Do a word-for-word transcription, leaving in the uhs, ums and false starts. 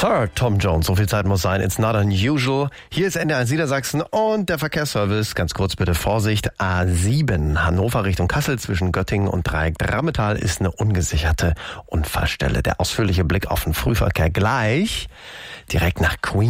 Sir Tom Jones, so viel Zeit muss sein. It's not unusual. Hier ist N D R eins Niedersachsen und der Verkehrsservice. Ganz kurz bitte Vorsicht. A sieben, Hannover Richtung Kassel zwischen Göttingen und Dreieck Drammetal ist eine ungesicherte Unfallstelle. Der ausführliche Blick auf den Frühverkehr gleich. Direkt nach Queen.